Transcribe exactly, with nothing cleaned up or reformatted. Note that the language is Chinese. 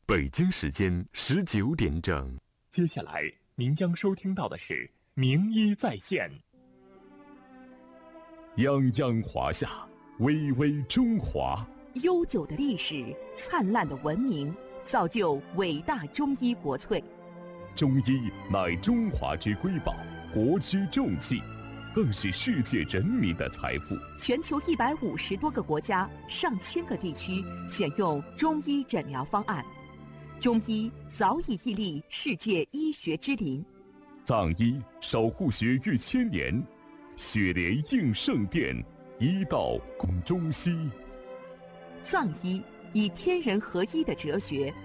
北京时间十九点整。 接下来您将收听到的是《名医在线》。 泱泱华夏，巍巍中华。 悠久的历史，灿烂的文明，造就伟大中医国粹。 中医乃中华之瑰宝，国之重器，更是世界人民的财富。 全球一百五十多个国家、上千个地区选用中医诊疗方案，中医早已屹立世界医学之林。 藏医守护学誉千年，雪莲应圣殿，医道共中西。 藏医以天人合一的哲学，